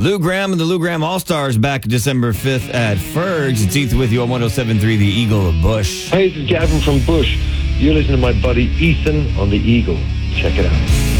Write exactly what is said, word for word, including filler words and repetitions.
Lou Graham and the Lou Graham All-Stars back December fifth at Ferg's. It's Ethan with you on one oh seven point three The Eagle of Bush. Hey, this is Gavin from Bush. You're listening to my buddy Ethan on The Eagle. Check it out.